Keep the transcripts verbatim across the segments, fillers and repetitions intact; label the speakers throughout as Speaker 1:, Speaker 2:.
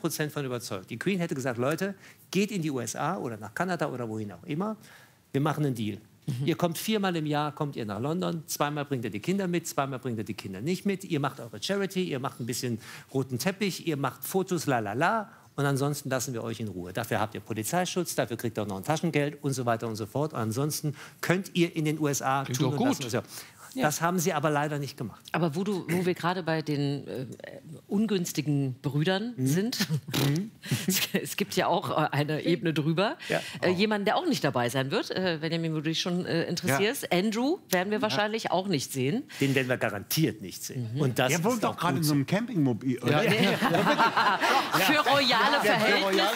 Speaker 1: Prozent von überzeugt. Die Queen hätte gesagt, Leute, geht in die U S A oder nach Kanada oder wohin auch immer. Wir machen einen Deal. Mhm. Ihr kommt viermal im Jahr, kommt ihr nach London, zweimal bringt ihr die Kinder mit, zweimal bringt ihr die Kinder nicht mit. Ihr macht eure Charity, ihr macht ein bisschen roten Teppich, ihr macht Fotos, la la la. Und ansonsten lassen wir euch in Ruhe. Dafür habt ihr Polizeischutz, dafür kriegt ihr auch noch ein Taschengeld und so weiter und so fort. Und ansonsten könnt ihr in den U S A
Speaker 2: Klingt
Speaker 1: tun
Speaker 2: doch
Speaker 1: und
Speaker 2: gut.
Speaker 1: lassen. Ja. Das haben sie aber leider nicht gemacht.
Speaker 3: Aber wo, du, wo wir gerade bei den äh, ungünstigen Brüdern mhm. sind, mhm. es, es gibt ja auch äh, eine Ebene drüber, ja. äh, jemanden, der auch nicht dabei sein wird, äh, Benjamin, wo du dich schon äh, interessierst. Ja. Andrew werden wir wahrscheinlich ja. auch nicht sehen.
Speaker 1: Den werden wir garantiert nicht sehen.
Speaker 4: Mhm.
Speaker 1: Und das
Speaker 4: der wohnt auch gerade in so einem Campingmobil, oder?
Speaker 3: Ja. Ja. Ja. Für royale Verhältnisse, ja.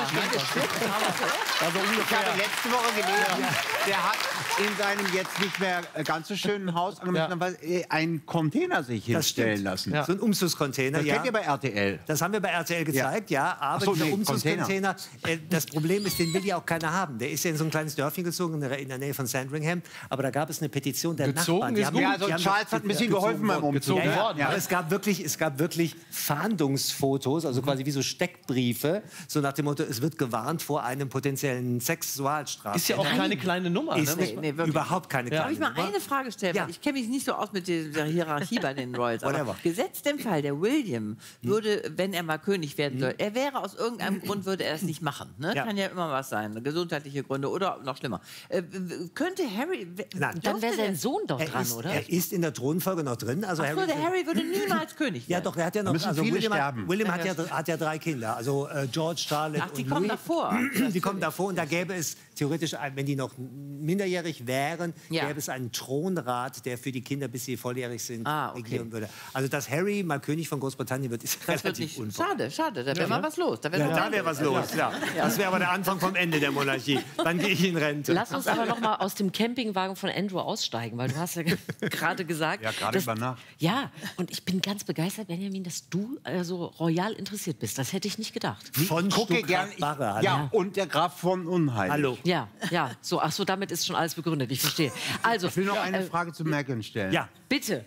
Speaker 4: Also ich habe letzte Woche gelesen, der hat in seinem jetzt nicht mehr ganz so schönen Haus angemeldet, ja. einen Container sich hinstellen lassen.
Speaker 1: Ja. So ein Umzugscontainer.
Speaker 4: Das
Speaker 1: ja.
Speaker 4: kennt ihr bei R T L.
Speaker 1: Das haben wir bei R T L gezeigt, ja. ja aber
Speaker 4: so,
Speaker 1: dieser
Speaker 4: nee,
Speaker 1: Umzugscontainer, äh, das Problem ist, den will ja auch keiner haben. Der ist ja in so ein kleines Dörfchen gezogen, in der, in der Nähe von Sandringham. Aber da gab es eine Petition der
Speaker 2: gezogen
Speaker 1: Nachbarn. Die
Speaker 2: ist
Speaker 1: haben,
Speaker 2: gut.
Speaker 4: Ja, also
Speaker 1: die haben
Speaker 4: Charles hat ein bisschen geholfen beim Umzug.
Speaker 1: Ja, ja.
Speaker 2: Ja.
Speaker 1: Aber es gab wirklich, es gab wirklich Fahndungsfotos, also quasi wie so Steckbriefe, so nach dem Motto, es wird gewarnt vor einem potenziellen Sexualstraftat.
Speaker 2: Ist ja auch keine kleine Nummer.
Speaker 1: Ist
Speaker 2: ne?
Speaker 1: nee, nee, überhaupt keine kleine
Speaker 5: Darf ich mal
Speaker 1: Nummer.
Speaker 5: eine Frage stellen?
Speaker 1: Ja.
Speaker 5: Weil ich kenne mich nicht so aus mit dieser Hierarchie bei den Royals. Aber
Speaker 1: Whatever.
Speaker 5: gesetzt im Fall, der William würde, wenn er mal König werden
Speaker 1: Mhm.
Speaker 5: soll, er wäre aus irgendeinem Grund, würde er es nicht machen. Ne?
Speaker 1: Ja.
Speaker 5: Kann ja immer was sein, gesundheitliche Gründe oder noch schlimmer. Äh, könnte Harry...
Speaker 1: Nein.
Speaker 3: Dann wäre sein Sohn doch
Speaker 1: Er
Speaker 3: dran,
Speaker 1: ist,
Speaker 3: oder?
Speaker 1: er ist in der Thronfolge noch drin. Also
Speaker 5: Ach so, der Harry würde niemals König werden.
Speaker 1: Ja, doch, er hat ja noch.
Speaker 4: müssen
Speaker 1: Also
Speaker 4: viele
Speaker 1: William, hat,
Speaker 4: sterben.
Speaker 1: William hat, ja, hat ja drei Kinder. Also äh, George, Charlotte
Speaker 5: Ach, die
Speaker 1: und
Speaker 5: kommen
Speaker 1: Louis.
Speaker 5: davor.
Speaker 1: Die kommen davor und da gäbe es theoretisch, ein- wenn die noch minderjährig wären,
Speaker 5: Ja.
Speaker 1: gäbe es einen Thronrat, der für die Kinder, bis sie volljährig sind,
Speaker 5: Ah, okay.
Speaker 1: regieren würde. Also, dass Harry mal König von Großbritannien wird, ist
Speaker 5: Das wird
Speaker 1: relativ
Speaker 5: nicht,
Speaker 1: unwahrscheinlich.
Speaker 5: schade, schade, da wäre mal was los. Da wäre
Speaker 1: Ja,
Speaker 5: noch
Speaker 1: da
Speaker 5: was
Speaker 1: wäre was
Speaker 5: los.
Speaker 1: los, ja. Das wäre aber der Anfang vom Ende der Monarchie. Dann gehe ich in Rente.
Speaker 3: Lass uns aber noch mal aus dem Campingwagen von Andrew aussteigen, weil du hast ja gerade gesagt...
Speaker 4: Ja, gerade
Speaker 3: dass-
Speaker 4: über Nacht.
Speaker 3: Ja, und ich bin ganz begeistert, Benjamin, dass du äh, so royal interessiert bist. Das hätte ich nicht gedacht.
Speaker 1: Von
Speaker 4: Gucke gern.
Speaker 1: Stuttgart-Barre.
Speaker 4: Ja, und der Graf von Unheil.
Speaker 1: Hallo.
Speaker 3: Ja, ja, so, ach so, damit ist schon alles begründet, ich verstehe. Also,
Speaker 4: Ich will noch eine
Speaker 3: äh,
Speaker 4: Frage zu Meghan stellen.
Speaker 1: Ja.
Speaker 3: bitte.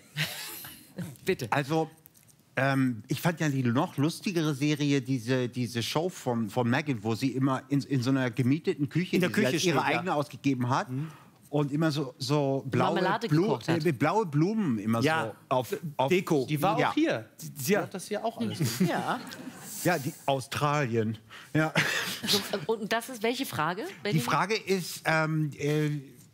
Speaker 3: Bitte.
Speaker 4: Also, ähm, ich fand ja die noch lustigere Serie, diese, diese Show von, von Meghan, wo sie immer in, in so einer gemieteten Küche,
Speaker 1: In der
Speaker 4: die sie
Speaker 1: Küche
Speaker 4: als ihre
Speaker 1: steht, ja.
Speaker 4: eigene ausgegeben hat. Und immer so, so blaue,
Speaker 3: Marmelade
Speaker 4: Blu
Speaker 3: gekocht hat.
Speaker 4: äh, blaue Blumen immer
Speaker 1: Ja.
Speaker 4: so auf, auf
Speaker 1: Deko.
Speaker 2: Die war
Speaker 4: Ja.
Speaker 2: auch hier. Sie
Speaker 1: Ja.
Speaker 2: hat das hier auch alles.
Speaker 5: Ja.
Speaker 4: Ja, die Australien. Ja.
Speaker 3: So, und das ist welche Frage?
Speaker 4: Die
Speaker 3: Benjamin?
Speaker 4: Frage ist, ähm, äh,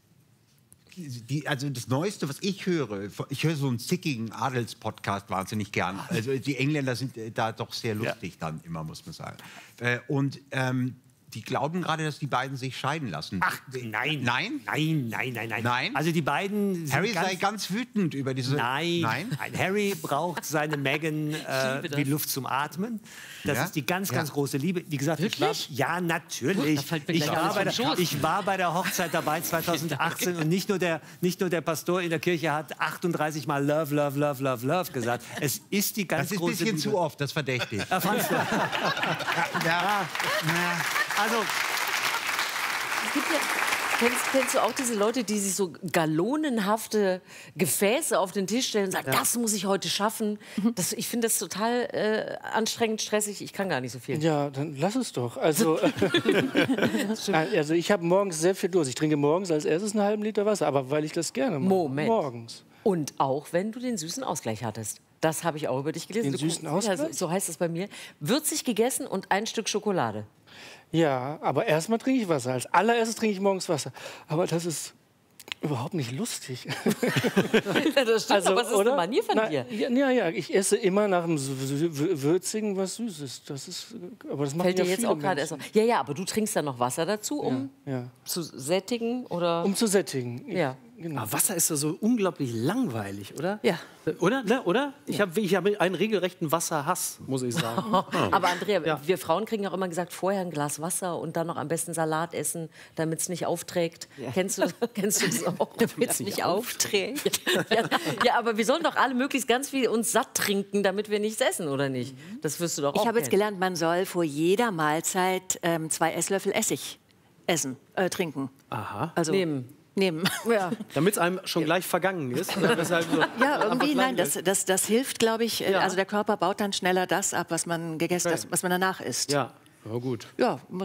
Speaker 4: die, also das Neueste, was ich höre, ich höre so einen zickigen Adels-Podcast wahnsinnig gern. Also die Engländer sind äh, da doch sehr lustig dann immer, muss man sagen. Äh, und ähm, die glauben gerade, dass die beiden sich scheiden lassen.
Speaker 1: Ach, nein.
Speaker 4: Nein?
Speaker 1: Nein, nein, nein, nein.
Speaker 4: Nein?
Speaker 1: Also die beiden sind
Speaker 4: Harry
Speaker 1: ganz
Speaker 4: sei ganz wütend über diese...
Speaker 1: Nein,
Speaker 4: Nein?
Speaker 1: nein. Harry braucht seine Meghan äh,
Speaker 3: liebe das.
Speaker 1: wie Luft zum Atmen. Das
Speaker 4: Ja?
Speaker 1: ist die ganz, ganz
Speaker 4: Ja.
Speaker 1: große Liebe. Wie gesagt, ich war,
Speaker 3: Wirklich?
Speaker 1: ja, natürlich.
Speaker 3: Da fällt mir
Speaker 1: Ich
Speaker 3: gleich
Speaker 1: war,
Speaker 3: alles
Speaker 1: bei
Speaker 3: vom
Speaker 1: der,
Speaker 3: Schoß.
Speaker 1: ich war bei der Hochzeit dabei zweitausendachtzehn und nicht nur, der, nicht nur der Pastor in der Kirche hat achtunddreißig Mal Love, Love, Love, Love, Love gesagt. Es ist die ganz
Speaker 4: Das ist ein
Speaker 1: große
Speaker 4: bisschen
Speaker 1: Liebe.
Speaker 4: zu oft, das verdächtig.
Speaker 1: Ja, fandst du?
Speaker 4: Ja.
Speaker 1: Also,
Speaker 3: Es gibt ja, kennst, kennst du auch diese Leute, die sich so gallonenhafte Gefäße auf den Tisch stellen und sagen, das muss ich heute schaffen? Das, ich finde das total äh, anstrengend, stressig. Ich kann gar nicht so viel.
Speaker 6: Ja, dann lass es doch. Also, also ich habe morgens sehr viel Durst. Ich trinke morgens als erstes einen halben Liter Wasser, aber weil ich das gerne mache.
Speaker 3: Moment.
Speaker 6: Morgens.
Speaker 3: Und auch wenn du den süßen Ausgleich hattest. Das habe ich auch über dich gelesen.
Speaker 6: Den
Speaker 3: Du
Speaker 6: süßen
Speaker 3: guckst- ja,
Speaker 6: Ausgleich?
Speaker 3: so, so heißt es bei mir. Würzig gegessen und ein Stück Schokolade.
Speaker 6: Ja, aber erstmal trinke ich Wasser. Als allererstes trinke ich morgens Wasser. Aber das ist überhaupt nicht lustig.
Speaker 3: Das stimmt, aber es ist eine Manier von
Speaker 6: Na,
Speaker 3: dir.
Speaker 6: Ja, ja, ja, ich esse immer nach dem Sü- Sü- Würzigen was Süßes. Das ist, aber das machen
Speaker 3: Fällt
Speaker 6: ja
Speaker 3: dir jetzt
Speaker 6: viele
Speaker 3: auch gerade erst
Speaker 6: Menschen.
Speaker 3: auf. Ja, ja, aber du trinkst dann noch Wasser dazu, um
Speaker 6: Ja,
Speaker 3: zu sättigen oder?
Speaker 6: um zu sättigen.
Speaker 3: Ja.
Speaker 6: Genau.
Speaker 2: Aber Wasser ist ja so unglaublich langweilig, oder?
Speaker 3: Ja.
Speaker 2: Oder? Ne? Oder? Ich habe ich hab einen regelrechten Wasserhass, muss ich sagen.
Speaker 3: Aber Andrea,
Speaker 2: Ja.
Speaker 3: wir Frauen kriegen auch immer gesagt, vorher ein Glas Wasser und dann noch am besten Salat essen, damit es nicht aufträgt. Kennst, du, kennst du das auch? Damit es nicht aufträgt. Ja, ja, aber wir sollen doch alle möglichst ganz viel uns satt trinken, damit wir nichts essen, oder nicht? Das wirst du doch auch
Speaker 7: Ich habe jetzt
Speaker 3: kennen.
Speaker 7: gelernt, man soll vor jeder Mahlzeit ähm, zwei Esslöffel Essig essen, äh, trinken.
Speaker 2: Aha.
Speaker 7: Also,
Speaker 3: Nehmen.
Speaker 7: nehmen.
Speaker 8: Ja,
Speaker 2: Damit es einem schon gleich vergangen ist.
Speaker 7: Ja, irgendwie, nein, das, das, das hilft, glaube ich.
Speaker 2: Ja.
Speaker 7: Also der Körper baut dann schneller das ab, was man gegessen,
Speaker 2: Okay.
Speaker 7: das, was man danach isst.
Speaker 2: Ja, aber gut.
Speaker 7: Ja, muss